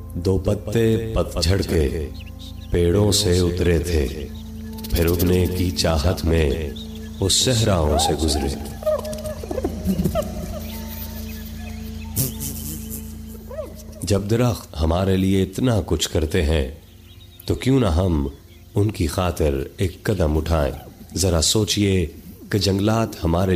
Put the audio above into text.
दो पत्ते पतझड़ के पेड़ों से उतरे थे, फिर उगने की चाहत में वो सहराओं से गुजरे। जब दरख्त हमारे लिए इतना कुछ करते हैं तो क्यों ना हम उनकी खातिर एक कदम उठाएं। जरा सोचिए कि जंगलात हमारे